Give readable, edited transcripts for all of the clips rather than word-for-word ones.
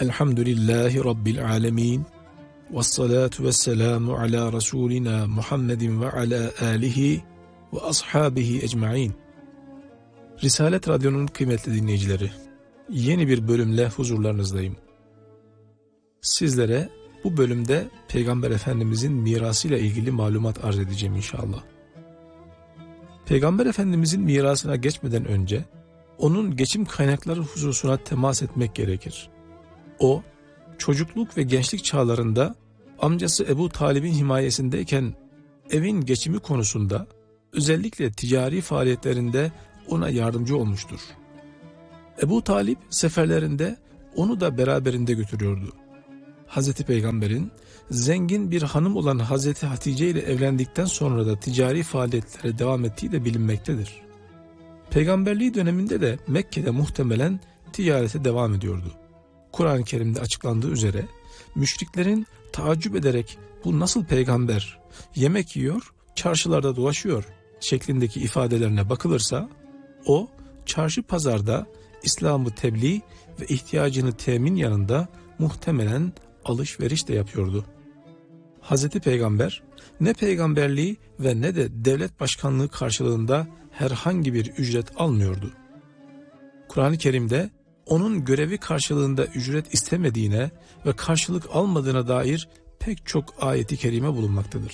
Elhamdülillahi Rabbil alemin. Vessalatu vesselamu ala Resulina Muhammedin ve ala alihi ve ashabihi ecmain. Risalet Radyo'nun kıymetli dinleyicileri, yeni bir bölümle huzurlarınızdayım. Sizlere bu bölümde Peygamber Efendimizin mirasıyla ilgili malumat arz edeceğim inşallah. Peygamber Efendimizin mirasına geçmeden önce, onun geçim kaynakları hususuna temas etmek gerekir. O, çocukluk ve gençlik çağlarında amcası Ebu Talib'in himayesindeyken evin geçimi konusunda, özellikle ticari faaliyetlerinde ona yardımcı olmuştur. Ebu Talib seferlerinde onu da beraberinde götürüyordu. Hazreti Peygamber'in zengin bir hanım olan Hazreti Hatice ile evlendikten sonra da ticari faaliyetlere devam ettiği de bilinmektedir. Peygamberliği döneminde de Mekke'de muhtemelen ticarete devam ediyordu. Kur'an-ı Kerim'de açıklandığı üzere müşriklerin taaccüp ederek bu nasıl peygamber, yemek yiyor, çarşılarda dolaşıyor şeklindeki ifadelerine bakılırsa, o çarşı pazarda İslam'ı tebliğ ve ihtiyacını temin yanında muhtemelen alışveriş de yapıyordu. Hazreti Peygamber ne peygamberliği ve ne de devlet başkanlığı karşılığında herhangi bir ücret almıyordu. Kur'an-ı Kerim'de onun görevi karşılığında ücret istemediğine ve karşılık almadığına dair pek çok ayeti kerime bulunmaktadır.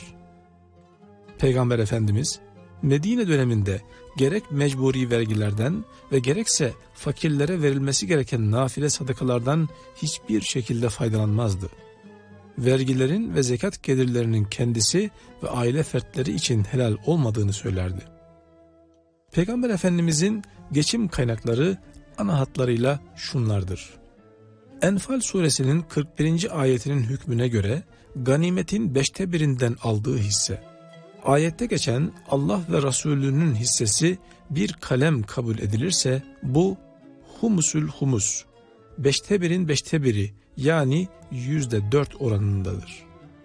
Peygamber Efendimiz Medine döneminde gerek mecburi vergilerden ve gerekse fakirlere verilmesi gereken nafile sadakalardan hiçbir şekilde faydalanmazdı. Vergilerin ve zekat gelirlerinin kendisi ve aile fertleri için helal olmadığını söylerdi. Peygamber Efendimizin geçim kaynakları ana hatlarıyla şunlardır. Enfal suresinin 41. ayetinin hükmüne göre ganimetin 1/5'inden aldığı hisse. Ayette geçen Allah ve Resulünün hissesi bir kalem kabul edilirse bu humusül humus, 1/5'in 1/5'i yani %4 oranındadır.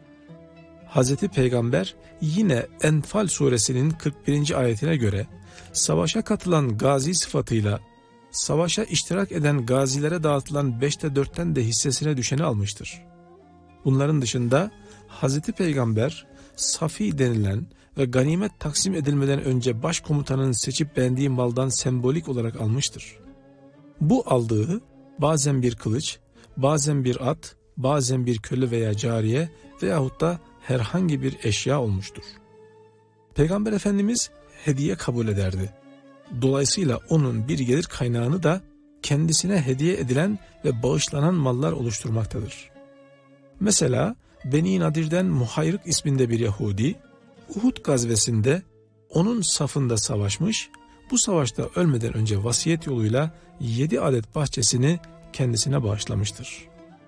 Hazreti Peygamber yine Enfal suresinin 41. ayetine göre savaşa katılan gazi sıfatıyla savaşa iştirak eden gazilere dağıtılan 4'ten de hissesine düşeni almıştır. Bunların dışında Hazreti Peygamber safi denilen ve ganimet taksim edilmeden önce başkomutanın seçip beğendiği maldan sembolik olarak almıştır. Bu aldığı bazen bir kılıç, bazen bir at, bazen bir köle veya cariye veyahut da herhangi bir eşya olmuştur. Peygamber Efendimiz hediye kabul ederdi. Dolayısıyla onun bir gelir kaynağını da kendisine hediye edilen ve bağışlanan mallar oluşturmaktadır. Mesela Beni Nadir'den Muhayrık isminde bir Yahudi, Uhud gazvesinde onun safında savaşmış, bu savaşta ölmeden önce vasiyet yoluyla 7 adet bahçesini kendisine bağışlamıştır.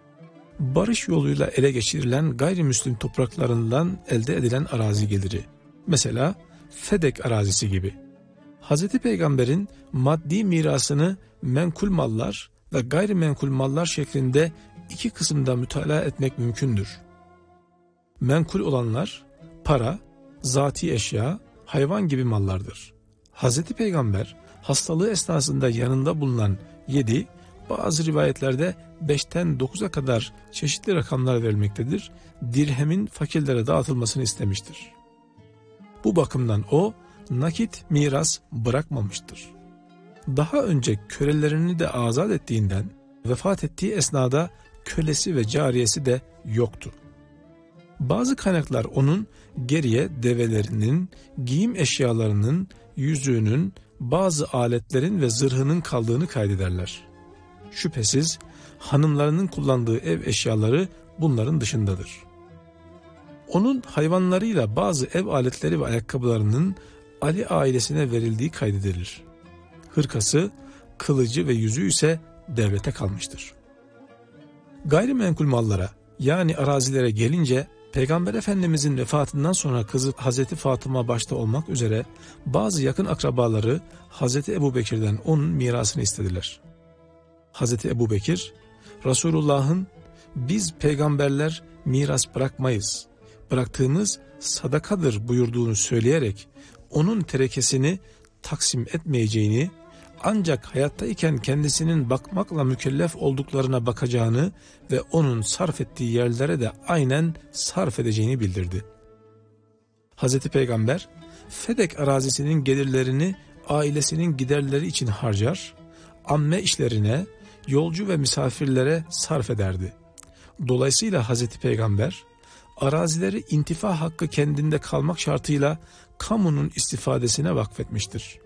Barış yoluyla ele geçirilen gayrimüslim topraklarından elde edilen arazi geliri, mesela Fedek arazisi gibi. Hazreti Peygamber'in maddi mirasını menkul mallar ve gayrimenkul mallar şeklinde iki kısımda mütalaa etmek mümkündür. Menkul olanlar para, zati eşya, hayvan gibi mallardır. Hazreti Peygamber hastalığı esnasında yanında bulunan 7, bazı rivayetlerde 5'ten 9'a kadar çeşitli rakamlar verilmektedir, dirhemin fakirlere dağıtılmasını istemiştir. Bu bakımdan o nakit miras bırakmamıştır. Daha önce kölelerini de azat ettiğinden vefat ettiği esnada kölesi ve cariyesi de yoktu. Bazı kaynaklar onun geriye develerinin, giyim eşyalarının, yüzüğünün, bazı aletlerin ve zırhının kaldığını kaydederler. Şüphesiz hanımlarının kullandığı ev eşyaları bunların dışındadır. Onun hayvanlarıyla bazı ev aletleri ve ayakkabılarının Ali ailesine verildiği kaydedilir. Hırkası, kılıcı ve yüzüğü ise devlete kalmıştır. Gayrimenkul mallara yani arazilere gelince Peygamber Efendimizin vefatından sonra kızı Hazreti Fatıma başta olmak üzere bazı yakın akrabaları Hazreti Ebubekir'den onun mirasını istediler. Hazreti Ebubekir, Resulullah'ın biz peygamberler miras bırakmayız, bıraktığımız sadakadır buyurduğunu söyleyerek onun terekesini taksim etmeyeceğini, ancak hayattayken kendisinin bakmakla mükellef olduklarına bakacağını ve onun sarf ettiği yerlere de aynen sarf edeceğini bildirdi. Hazreti Peygamber, Fedek arazisinin gelirlerini ailesinin giderleri için harcar, amme işlerine, yolcu ve misafirlere sarf ederdi. Dolayısıyla Hazreti Peygamber, arazileri intifa hakkı kendinde kalmak şartıyla kamunun istifadesine vakfetmiştir.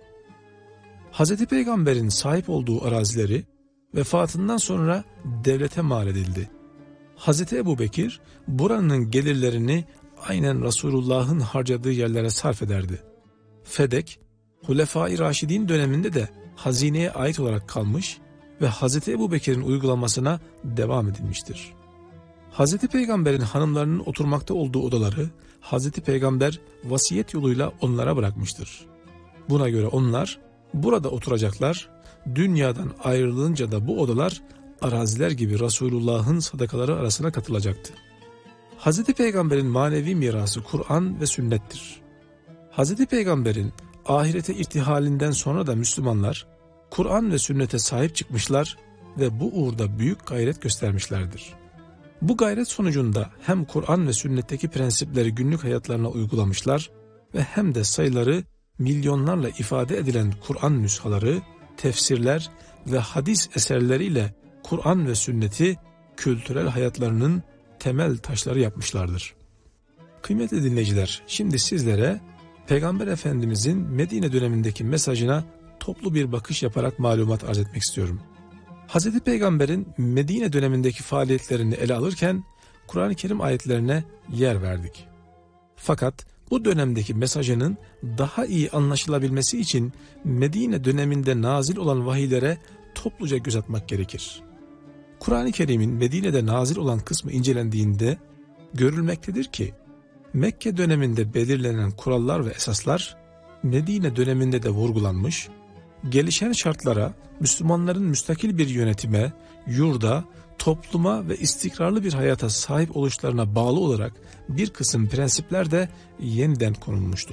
Hazreti Peygamber'in sahip olduğu arazileri vefatından sonra devlete mal edildi. Hazreti Ebubekir buranın gelirlerini aynen Resulullah'ın harcadığı yerlere sarf ederdi. Fedek, Hulefai Raşidin döneminde de hazineye ait olarak kalmış ve Hazreti Ebubekir'in uygulamasına devam edilmiştir. Hazreti Peygamber'in hanımlarının oturmakta olduğu odaları Hazreti Peygamber vasiyet yoluyla onlara bırakmıştır. Buna göre onlar burada oturacaklar, dünyadan ayrılınca da bu odalar araziler gibi Resulullah'ın sadakaları arasına katılacaktı. Hazreti Peygamber'in manevi mirası Kur'an ve sünnettir. Hazreti Peygamber'in ahirete irtihalinden sonra da Müslümanlar Kur'an ve sünnete sahip çıkmışlar ve bu uğurda büyük gayret göstermişlerdir. Bu gayret sonucunda hem Kur'an ve sünnetteki prensipleri günlük hayatlarına uygulamışlar ve hem de sayıları milyonlarla ifade edilen Kur'an nüshaları, tefsirler ve hadis eserleriyle Kur'an ve sünneti kültürel hayatlarının temel taşları yapmışlardır. Kıymetli dinleyiciler, şimdi sizlere Peygamber Efendimizin Medine dönemindeki mesajına toplu bir bakış yaparak malumat arz etmek istiyorum. Hazreti Peygamber'in Medine dönemindeki faaliyetlerini ele alırken Kur'an-ı Kerim ayetlerine yer verdik. Fakat bu dönemdeki mesajının daha iyi anlaşılabilmesi için Medine döneminde nazil olan vahiylere topluca göz atmak gerekir. Kur'an-ı Kerim'in Medine'de nazil olan kısmı incelendiğinde görülmektedir ki Mekke döneminde belirlenen kurallar ve esaslar Medine döneminde de vurgulanmış, gelişen şartlara, Müslümanların müstakil bir yönetime, yurda, topluma ve istikrarlı bir hayata sahip oluşlarına bağlı olarak bir kısım prensipler de yeniden konulmuştur.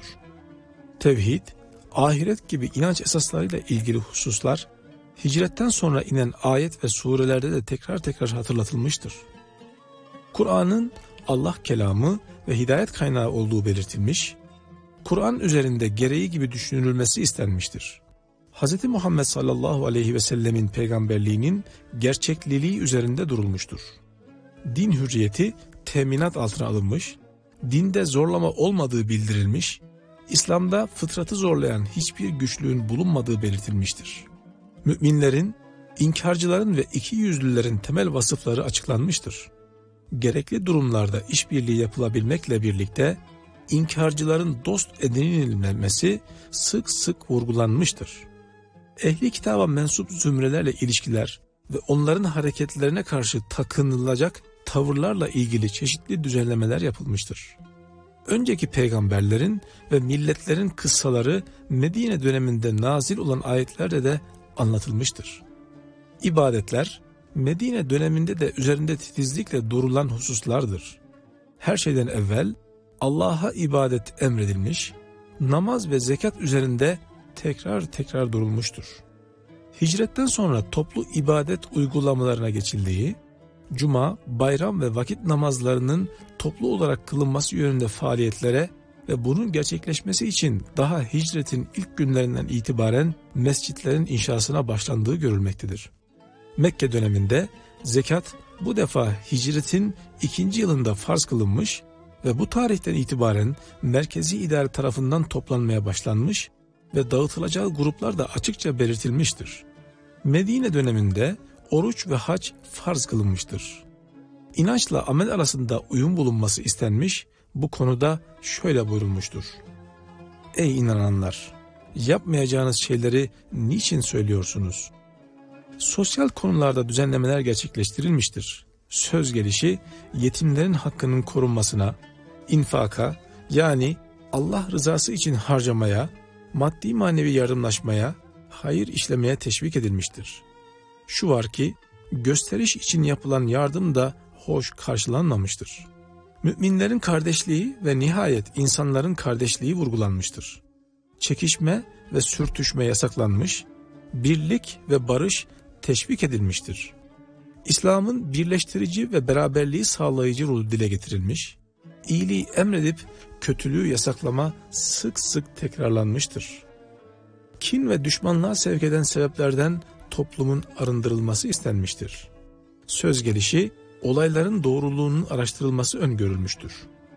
Tevhid, ahiret gibi inanç esaslarıyla ilgili hususlar, hicretten sonra inen ayet ve surelerde de tekrar tekrar hatırlatılmıştır. Kur'an'ın Allah kelamı ve hidayet kaynağı olduğu belirtilmiş, Kur'an üzerinde gereği gibi düşünülmesi istenmiştir. Hz. Muhammed sallallahu aleyhi ve sellemin peygamberliğinin gerçekliliği üzerinde durulmuştur. Din hürriyeti teminat altına alınmış, dinde zorlama olmadığı bildirilmiş, İslam'da fıtratı zorlayan hiçbir güçlüğün bulunmadığı belirtilmiştir. Müminlerin, inkarcıların ve ikiyüzlülerin temel vasıfları açıklanmıştır. Gerekli durumlarda işbirliği yapılabilmekle birlikte inkarcıların dost edinilmemesi sık sık vurgulanmıştır. Ehli kitaba mensup zümrelerle ilişkiler ve onların hareketlerine karşı takınılacak tavırlarla ilgili çeşitli düzenlemeler yapılmıştır. Önceki peygamberlerin ve milletlerin kıssaları Medine döneminde nazil olan ayetlerde de anlatılmıştır. İbadetler Medine döneminde de üzerinde titizlikle durulan hususlardır. Her şeyden evvel Allah'a ibadet emredilmiş, namaz ve zekat üzerinde tekrar tekrar durulmuştur. Hicretten sonra toplu ibadet uygulamalarına geçildiği, cuma, bayram ve vakit namazlarının toplu olarak kılınması yönünde faaliyetlere ve bunun gerçekleşmesi için daha hicretin ilk günlerinden itibaren mescitlerin inşasına başlandığı görülmektedir. Mekke döneminde zekat bu defa hicretin 2. yılında farz kılınmış ve bu tarihten itibaren merkezi idare tarafından toplanmaya başlanmış ve dağıtılacağı gruplar da açıkça belirtilmiştir. Medine döneminde oruç ve hac farz kılınmıştır. İnançla amel arasında uyum bulunması istenmiş, bu konuda şöyle buyurulmuştur. Ey inananlar! Yapmayacağınız şeyleri niçin söylüyorsunuz? Sosyal konularda düzenlemeler gerçekleştirilmiştir. Söz gelişi yetimlerin hakkının korunmasına, infaka yani Allah rızası için harcamaya, maddi manevi yardımlaşmaya, hayır işlemeye teşvik edilmiştir. Şu var ki gösteriş için yapılan yardım da hoş karşılanmamıştır. Müminlerin kardeşliği ve nihayet insanların kardeşliği vurgulanmıştır. Çekişme ve sürtüşme yasaklanmış, birlik ve barış teşvik edilmiştir. İslam'ın birleştirici ve beraberliği sağlayıcı rolü dile getirilmiş, iyiliği emredip kötülüğü yasaklama sık sık tekrarlanmıştır. Kin ve düşmanlığa sevk eden sebeplerden toplumun arındırılması istenmiştir. Söz gelişi, olayların doğruluğunun araştırılması öngörülmüştür.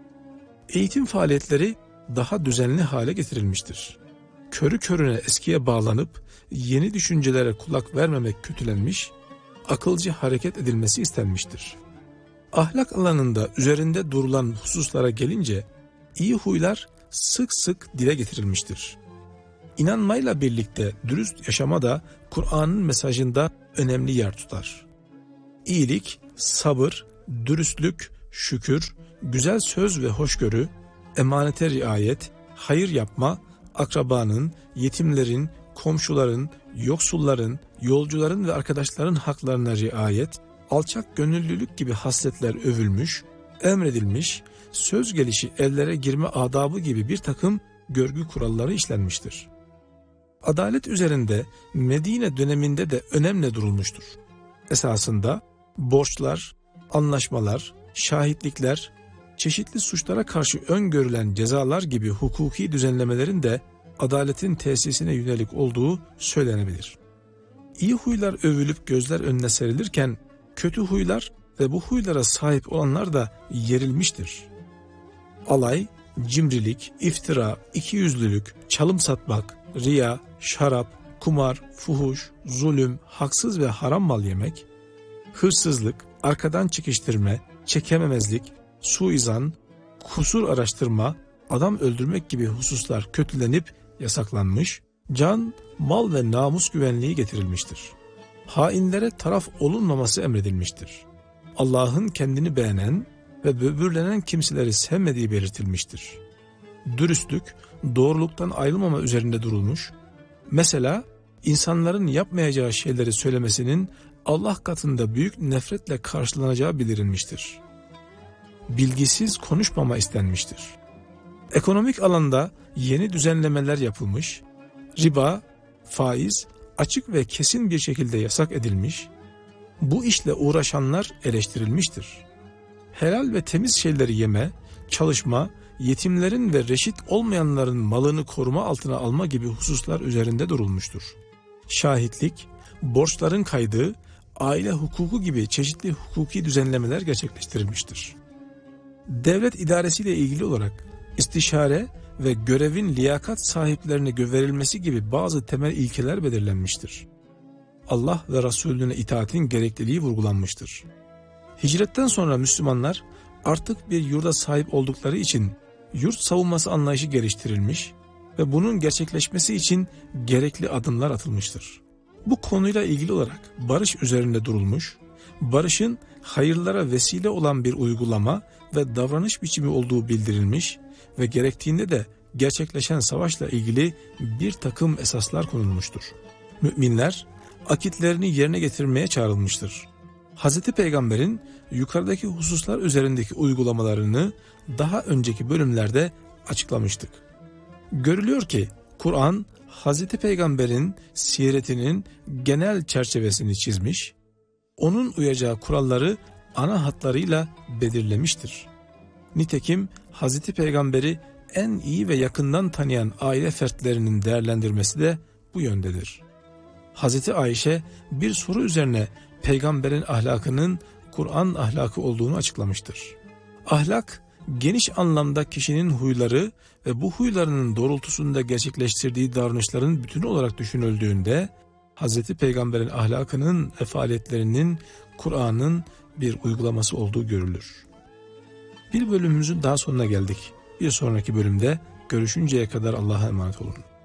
Eğitim faaliyetleri daha düzenli hale getirilmiştir. Körü körüne eskiye bağlanıp yeni düşüncelere kulak vermemek kötülenmiş, akılcı hareket edilmesi istenmiştir. Ahlak alanında üzerinde durulan hususlara gelince iyi huylar sık sık dile getirilmiştir. İnanmayla birlikte dürüst yaşama da Kur'an'ın mesajında önemli yer tutar. İyilik, sabır, dürüstlük, şükür, güzel söz ve hoşgörü, emanete riayet, hayır yapma, akrabanın, yetimlerin, komşuların, yoksulların, yolcuların ve arkadaşların haklarına riayet, alçak gönüllülük gibi hasletler övülmüş, emredilmiş, söz gelişi evlere girme adabı gibi bir takım görgü kuralları işlenmiştir. Adalet üzerinde Medine döneminde de önemli durulmuştur. Esasında borçlar, anlaşmalar, şahitlikler, çeşitli suçlara karşı öngörülen cezalar gibi hukuki düzenlemelerin de adaletin tesisine yönelik olduğu söylenebilir. İyi huylar övülüp gözler önüne serilirken kötü huylar ve bu huylara sahip olanlar da yerilmiştir. Alay, cimrilik, iftira, ikiyüzlülük, çalım satmak, riya, şarap, kumar, fuhuş, zulüm, haksız ve haram mal yemek, hırsızlık, arkadan çekiştirme, çekememezlik, suizan, kusur araştırma, adam öldürmek gibi hususlar kötülenip yasaklanmış, can, mal ve namus güvenliği getirilmiştir. Hainlere taraf olunmaması emredilmiştir. Allah'ın kendini beğenen ve böbürlenen kimseleri sevmediği belirtilmiştir. Dürüstlük, doğruluktan ayrılmama üzerinde durulmuş, mesela insanların yapmayacağı şeyleri söylemesinin Allah katında büyük nefretle karşılanacağı bildirilmiştir. Bilgisiz konuşmama istenmiştir. Ekonomik alanda yeni düzenlemeler yapılmış, riba, faiz açık ve kesin bir şekilde yasak edilmiş, bu işle uğraşanlar eleştirilmiştir. Helal ve temiz şeyleri yeme, çalışma, yetimlerin ve reşit olmayanların malını koruma altına alma gibi hususlar üzerinde durulmuştur. Şahitlik, borçların kaydı, aile hukuku gibi çeşitli hukuki düzenlemeler gerçekleştirilmiştir. Devlet idaresiyle ilgili olarak istişare ve görevin liyakat sahiplerine verilmesi gibi bazı temel ilkeler belirlenmiştir. Allah ve Resulüne itaatin gerekliliği vurgulanmıştır. Hicretten sonra Müslümanlar artık bir yurda sahip oldukları için yurt savunması anlayışı geliştirilmiş ve bunun gerçekleşmesi için gerekli adımlar atılmıştır. Bu konuyla ilgili olarak barış üzerinde durulmuş, barışın hayırlara vesile olan bir uygulama ve davranış biçimi olduğu bildirilmiş ve gerektiğinde de gerçekleşen savaşla ilgili bir takım esaslar konulmuştur. Müminler akitlerini yerine getirmeye çağrılmıştır. Hz. Peygamber'in yukarıdaki hususlar üzerindeki uygulamalarını daha önceki bölümlerde açıklamıştık. Görülüyor ki Kur'an Hz. Peygamber'in siretinin genel çerçevesini çizmiş, onun uyacağı kuralları ana hatlarıyla belirlemiştir. Nitekim Hz. Peygamber'i en iyi ve yakından tanıyan aile fertlerinin değerlendirmesi de bu yöndedir. Hz. Ayşe bir soru üzerine peygamberin ahlakının Kur'an ahlakı olduğunu açıklamıştır. Ahlak, geniş anlamda kişinin huyları ve bu huylarının doğrultusunda gerçekleştirdiği davranışların bütünü olarak düşünüldüğünde Hz. Peygamber'in ahlakının ve faaliyetlerinin Kur'an'ın bir uygulaması olduğu görülür. Bir bölümümüzün daha sonuna geldik. Bir sonraki bölümde görüşünceye kadar Allah'a emanet olun.